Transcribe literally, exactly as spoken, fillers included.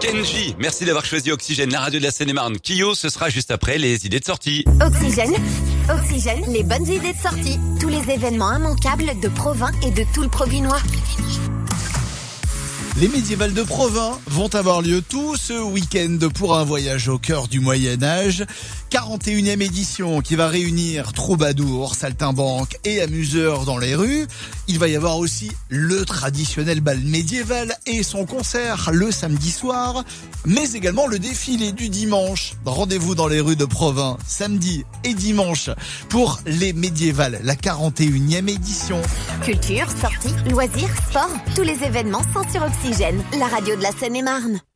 Kenji, merci d'avoir choisi Oxygène, la radio de la Seine-et-Marne. Kyo, ce sera juste après les idées de sortie. Oxygène, Oxygène, les bonnes idées de sortie. Tous les événements immanquables de Provins et de tout le Provinois. Les médiévales de Provins vont avoir lieu tout ce week-end pour un voyage au cœur du Moyen-Âge. quarante et unième édition qui va réunir troubadours, saltimbanques et amuseurs dans les rues. Il va y avoir aussi le traditionnel bal médiéval et son concert le samedi soir, mais également le défilé du dimanche. Rendez-vous dans les rues de Provins samedi et dimanche pour les médiévales, la quarante et unième édition. Culture, sorties, loisirs, sport, tous les événements sont sur Oxygène, la radio de la Seine-et-Marne.